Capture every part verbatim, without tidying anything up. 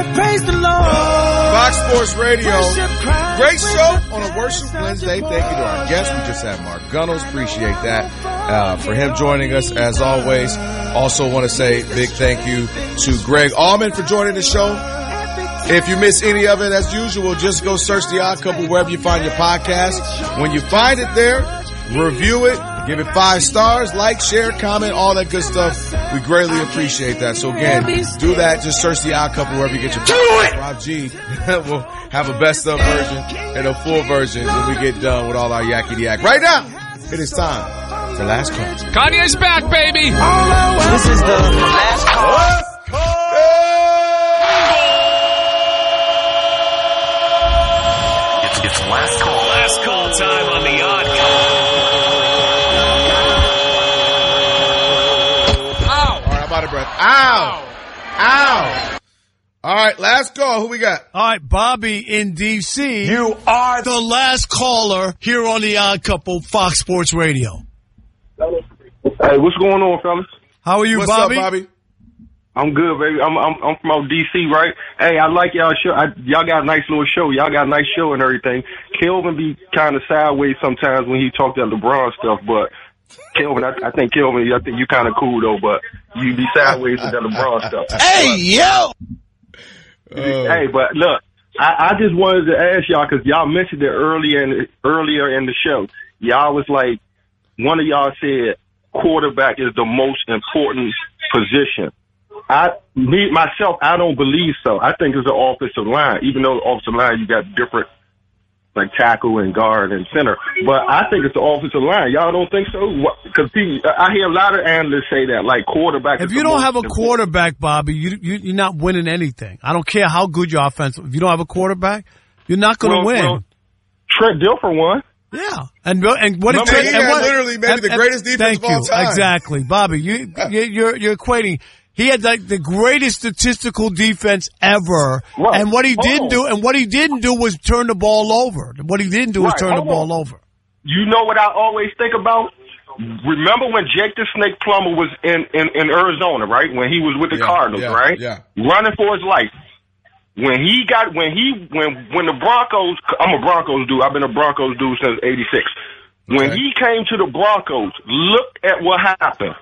Praise the Lord. Fox Sports Radio. Great show on a Worship Wednesday. Thank you to our guest. We just had Mark Gunnels. Appreciate that uh, for him joining us as always. Also want to say big thank you to Greg Allman for joining the show. If you miss any of it, as usual, just go search The Odd Couple wherever you find your podcast. When you find it there, review it, give it five stars, like, share, comment, all that good stuff. We greatly appreciate that. So again, do that. Just search The Odd Couple wherever you get your podcast. Rob G will have a best of version and a full version when we get done with all our yakety yak. Right now, it is time for Last Call. Kanye's back, baby. This is the Last Call. Last Call. It's, it's Last Call. Last Call time on The Odd Couple. Out of breath. Ow. Ow. All right, last call. Who we got? All right, Bobby in D C. You are the last caller here on The Odd Couple, Fox Sports Radio. Hey, what's going on, fellas? How are you, What's Bobby? up, Bobby? I'm good, baby. I'm I'm, I'm from out D C, right? Hey, I like y'all show. I, y'all got a nice little show. Y'all got a nice show and everything. Kelvin be kind of sideways sometimes when he talk that LeBron stuff, but Kelvin, I, I think Kelvin, I think you kind of cool though, but you be sideways with that LeBron stuff. Hey, yo! Uh, hey, but look, I, I just wanted to ask y'all because y'all mentioned it earlier in earlier in the show. Y'all was like, one of y'all said quarterback is the most important position. I, me myself, I don't believe so. I think it's the offensive line, even though the offensive line you got different. Like tackle and guard and center. But I think it's the offensive line. Y'all don't think so? Because I hear a lot of analysts say that, like quarterback. If you don't have a quarterback, Bobby, you, you, you're not winning anything. I don't care how good your offensive. If you don't have a quarterback, you're not going to well, win. Well, Trent Dilfer won. Yeah. And and what Remember, did Trent, he and had what, literally maybe and, the and, greatest defense thank of all you. time. Exactly. Bobby, you, you, you're, you're equating. He had like the greatest statistical defense ever, right. and what he Hold didn't on. do, and what he didn't do was turn the ball over. What he didn't do was Right. turn Hold the ball on. over. You know what I always think about? Remember when Jake the Snake Plummer was in, in, in Arizona, right? When he was with the Yeah, Cardinals, yeah, right? yeah. Running for his life. When he got, when he, when, when the Broncos, I'm a Broncos dude. I've been a Broncos dude since eighty-six. When Okay. he came to the Broncos, look at what happened.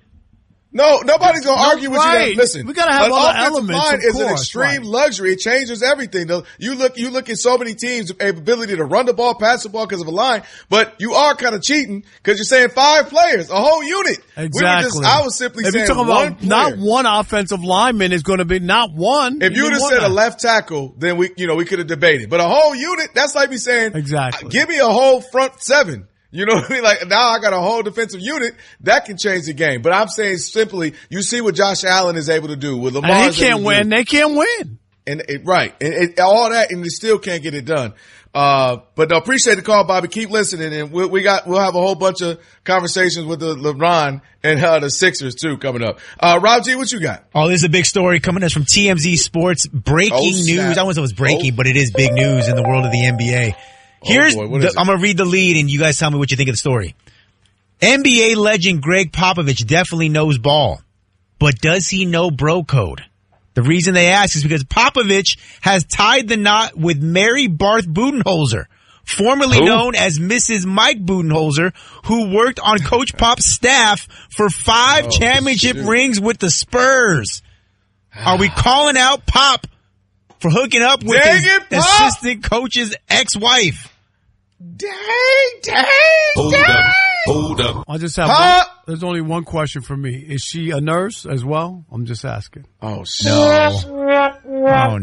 No, nobody's gonna argue with right. you. That, listen, We gotta have an other offensive elements, line of is an course, extreme right. luxury. It changes everything. Though you look, you look at so many teams' ability to run the ball, pass the ball because of a line, but you are kind of cheating because you're saying five players, a whole unit. Exactly. We were just, I was simply if saying you're talking one about player. not one offensive lineman is going to be not one. If you would have one said a guy. left tackle, then we, you know, we could have debated. But a whole unit, that's like me saying, Exactly. give me a whole front seven. You know what I mean? Like now I got a whole defensive unit that can change the game. But I'm saying simply, you see what Josh Allen is able to do with Lamar. and he can't win. They can't win. And it, right. And it, all that, and they still can't get it done. Uh, but no, appreciate the call, Bobby. Keep listening. And we, we got, we'll have a whole bunch of conversations with the LeBron and uh, the Sixers too coming up. Uh, Rob G, what you got? Oh, this is a big story coming to us from T M Z Sports. Breaking Oh, snap. news. I wouldn't say it was breaking, Oh. but it is big news in the world of the N B A. Here's, boy, what the, is it? I'm going to read the lead and you guys tell me what you think of the story. N B A legend Greg Popovich definitely knows ball, but does he know bro code? The reason they ask is because Popovich has tied the knot with Mary Barth Budenholzer, formerly Who? known as Missus Mike Budenholzer, who worked on Coach Pop's staff for five Oh, championship shoot. rings with the Spurs. Are we calling out Pop for hooking up with Dang his it, Pop! assistant coach's ex-wife? Dang, dang, Hold dang. up. Hold up. I just have Huh? one, there's only one question for me. Is she a nurse as well? I'm just asking. Oh, shit. No. Oh,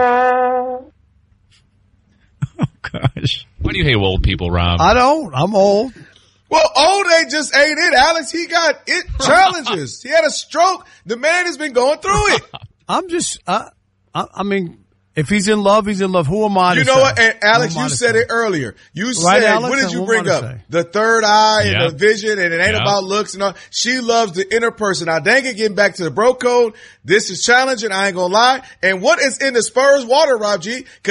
no. Oh, gosh. Why do you hate old people, Rob? I don't. I'm old. Well, old age just ain't it, Alex. He got it challenges. He had a stroke. The man has been going through it. I'm just, uh, I, I mean, if he's in love, he's in love. Who am I to You know say? what? And Alex, Who am I you to said say? it earlier. You Right, said, Alex? what did And you what bring am I up? to say? The third eye Yeah. and the vision, and it ain't Yeah. about looks and all. She loves the inner person. Now, dang it, getting back to the bro code. This is challenging. I ain't gonna lie. And what is in the Spurs water, Rob G?